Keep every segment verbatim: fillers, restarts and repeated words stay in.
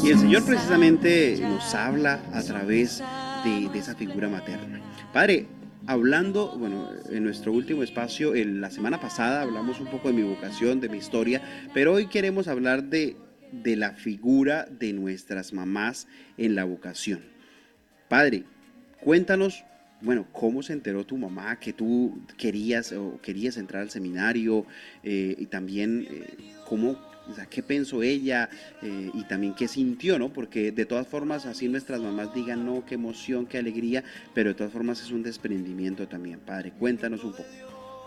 Y el Señor precisamente nos habla a través de, de esa figura materna. Padre, hablando, bueno, en nuestro último espacio, en la semana pasada hablamos un poco de mi vocación, de mi historia, pero hoy queremos hablar de, de la figura de nuestras mamás en la vocación. Padre, cuéntanos, bueno, cómo se enteró tu mamá que tú querías o querías entrar al seminario, eh, y también eh, cómo, o sea, qué pensó ella, eh, y también qué sintió, ¿no? Porque de todas formas, así nuestras mamás digan, no, qué emoción, qué alegría, pero de todas formas es un desprendimiento también. Padre, cuéntanos un poco.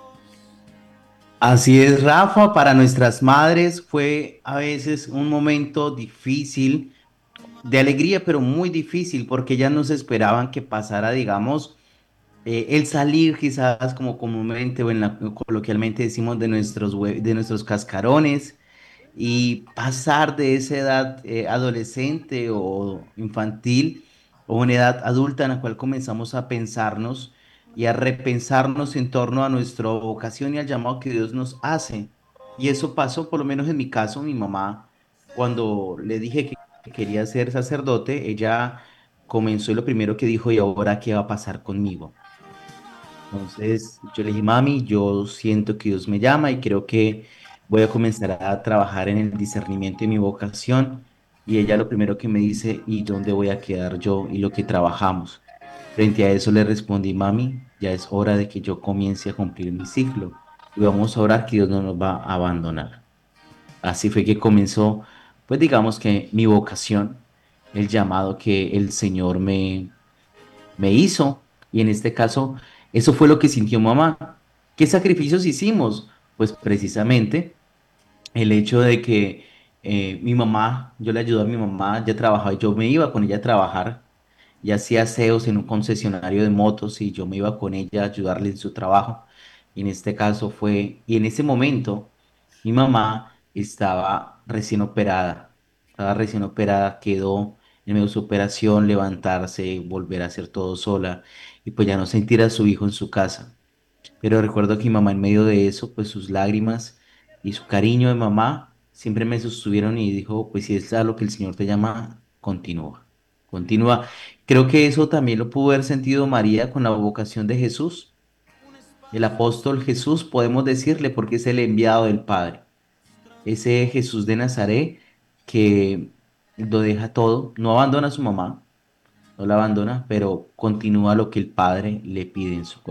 Así es, Rafa, para nuestras madres fue a veces un momento difícil, de alegría, pero muy difícil, porque ellas no se esperaban que pasara, digamos, eh, el salir quizás como comúnmente o en la, coloquialmente decimos de nuestros, hue- de nuestros cascarones y pasar de esa edad eh, adolescente o infantil o una edad adulta en la cual comenzamos a pensarnos y a repensarnos en torno a nuestra vocación y al llamado que Dios nos hace. Y eso pasó, por lo menos en mi caso, mi mamá, cuando le dije que quería ser sacerdote, ella comenzó y lo primero que dijo, ¿y ahora qué va a pasar conmigo? Entonces yo le dije, mami, yo siento que Dios me llama y creo que voy a comenzar a trabajar en el discernimiento de mi vocación. Y ella lo primero que me dice, ¿y dónde voy a quedar yo y lo que trabajamos? Frente a eso le respondí, mami, ya es hora de que yo comience a cumplir mi ciclo y vamos a orar que Dios no nos va a abandonar. Así fue que comenzó, pues digamos que mi vocación, el llamado que el Señor me me hizo. Y en este caso, eso fue lo que sintió mamá. ¿Qué sacrificios hicimos? Pues precisamente el hecho de que eh, mi mamá, yo le ayudaba a mi mamá, ya trabajaba, yo me iba con ella a trabajar, ya hacía aseos en un concesionario de motos y yo me iba con ella a ayudarle en su trabajo. Y en este caso fue, y en ese momento mi mamá estaba recién operada, estaba recién operada, quedó en medio de su operación, levantarse, volver a hacer todo sola y pues ya no sentir a su hijo en su casa. Pero recuerdo que mi mamá en medio de eso, pues sus lágrimas y su cariño de mamá siempre me sostuvieron y dijo, pues si es a lo que el Señor te llama, continúa, continúa. Creo que eso también lo pudo haber sentido María con la vocación de Jesús. El apóstol Jesús, podemos decirle, porque es el enviado del Padre. Ese Jesús de Nazaret que lo deja todo, no abandona a su mamá, no la abandona, pero continúa lo que el Padre le pide en su corazón.